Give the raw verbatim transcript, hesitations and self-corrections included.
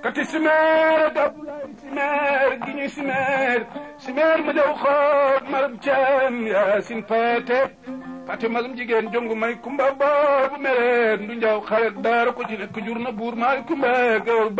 kati simeer ak Abdoulaye simeer gi ñu simeer simeer ma jaw xoot maram caam yaasin paate paate magam jigéen jongu may kumba boobu mereer ndu njaw xaret daara ko ci nekk jur na buur maay kumba gawar